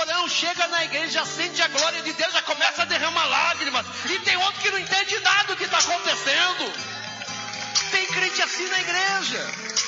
chorão, chega na igreja, já sente a glória de Deus, já começa a derramar lágrimas. E tem outro que não entende nada do que está acontecendo. Tem crente assim na igreja.